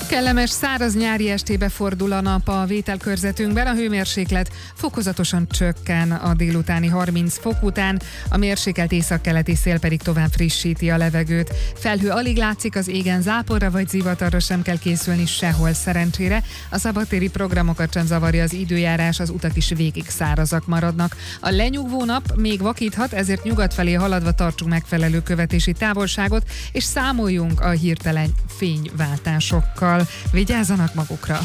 Kellemes, száraz nyári estébe fordul a nap a vételkörzetünkben, a hőmérséklet fokozatosan csökken a délutáni 30 fok után, a mérsékelt északkeleti szél pedig tovább frissíti a levegőt. Felhő alig látszik az égen, záporra vagy zivatarra sem kell készülni sehol szerencsére, a szabadtéri programokat sem zavarja az időjárás, az utak is végig szárazak maradnak. A lenyugvó nap még vakíthat, ezért nyugat felé haladva tartsunk megfelelő követési távolságot, és számoljunk a hirtelen fényváltásokkal. Vigyázzanak magukra!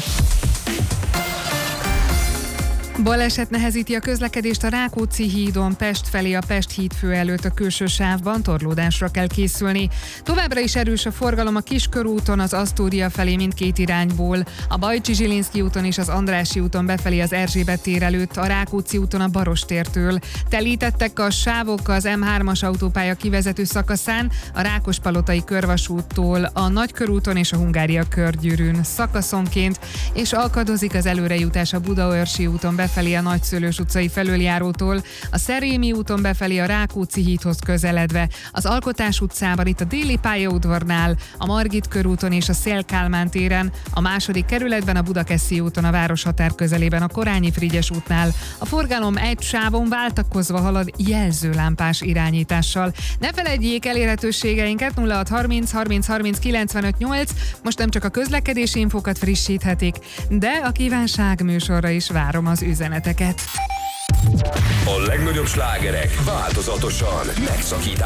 Baleset nehezíti a közlekedést a Rákóczi hídon Pest felé, a Pest hídfő előtt a külső sávban, torlódásra kell készülni. Továbbra is erős a forgalom a Kiskörúton, az Asztória felé mindkét irányból, a Bajcsi-Zsilinszky úton és az Andrássy úton befelé az Erzsébet tér előtt, a Rákóczi úton a Barostértől. Telítettek a sávok az M3-as autópálya kivezető szakaszán, a Rákospalotai körvasúttól a Nagykörúton és a Hungária körgyűrűn szakaszonként, és akadozik az előrejutás a Budaörsi úton befelé a Nagyszőlős utcai felüljárótól, a Szerémi úton befelé a Rákóczi hídhoz közeledve, az Alkotás utcában, itt a Déli pályaudvarnál, a Margit körúton és a Széll-Kálmán téren, a második kerületben, a Budakeszi úton, a városhatár közelében, a Korányi Frigyes útnál. A forgalom egy sávon váltakozva halad jelzőlámpás irányítással. Ne feledjék elérhetőségeinket 0630 30 30 95 8, most nem csak a közlekedési infókat frissíthetik, de a kívánság műsorra is várom az üzeneteket. A legnagyobb slágerek változatosan megszakításban.